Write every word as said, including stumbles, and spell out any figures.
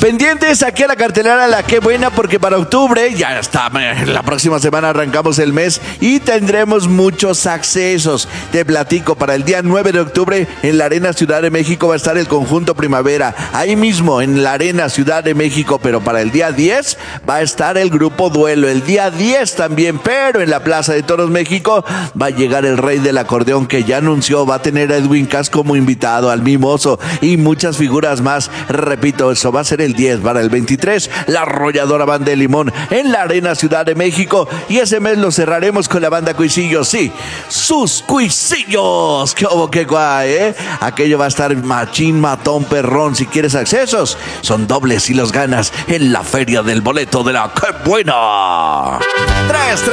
Pendientes aquí a la cartelera La Qué Buena, porque para octubre ya está, la próxima semana arrancamos el mes y tendremos muchos accesos. Te platico, para el día nueve de octubre en la Arena Ciudad de México va a estar el Conjunto Primavera, ahí mismo en la Arena Ciudad de México, pero para el día diez va a estar el Grupo Duelo, el día diez también, pero en la Plaza de Toros México va a llegar el Rey del Acordeón, que ya anunció, va a tener a Edwin Cass como invitado, al Mimoso y muchas figuras más. Repito, eso va a ser el diez. Para el veintitrés, la Arrolladora Banda de Limón en la Arena Ciudad de México, y ese mes lo cerraremos con la banda Cuisillos, sí, sus Cuisillos. ¡Qué obo, qué guay, eh! Aquello va a estar machín, matón, perrón. Si quieres accesos, son dobles y los ganas en la Feria del Boleto de La Qué Buena. Tres, tres.